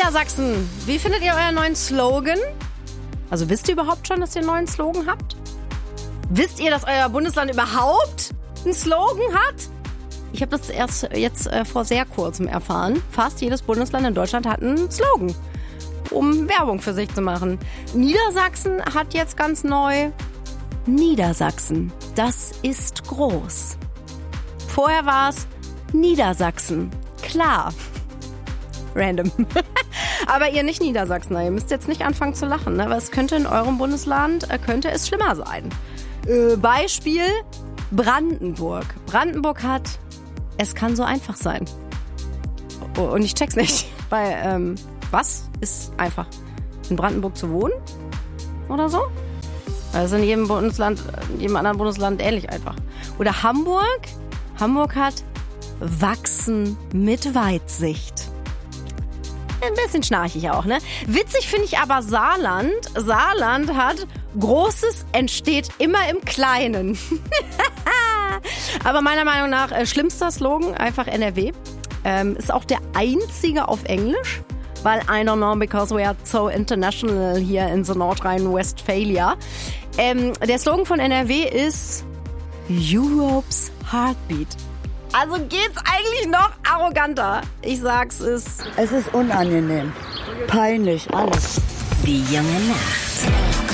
Niedersachsen, wie findet ihr euren neuen Slogan? Also wisst ihr überhaupt schon, dass ihr einen neuen Slogan habt? Wisst ihr, dass euer Bundesland überhaupt einen Slogan hat? Ich habe das erst jetzt vor sehr kurzem erfahren. Fast jedes Bundesland in Deutschland hat einen Slogan, um Werbung für sich zu machen. Niedersachsen hat jetzt ganz neu Niedersachsen, das ist groß. Vorher war es Niedersachsen, klar. Random. Aber ihr nicht Niedersachsener, ihr müsst jetzt nicht anfangen zu lachen, ne? Weil es könnte in eurem Bundesland, könnte es schlimmer sein. Beispiel Brandenburg. Brandenburg hat, es kann so einfach sein. Und ich check's nicht. Weil, was ist einfach? In Brandenburg zu wohnen? Oder so? Also in jedem Bundesland, in jedem anderen Bundesland ähnlich einfach. Oder Hamburg. Hamburg hat Wachsen mit Weitsicht. Ein bisschen schnarchig auch, ne? Witzig finde ich aber Saarland. Saarland hat Großes entsteht immer im Kleinen. Aber meiner Meinung nach schlimmster Slogan, einfach NRW. Ist auch der einzige auf Englisch. Weil I don't know, because we are so international here in the Nordrhein-Westphalia. Der Slogan von NRW ist Europe's Heartbeat. Also geht's eigentlich noch arroganter. Ich sag's, es ist unangenehm, peinlich, alles. Die junge Nacht.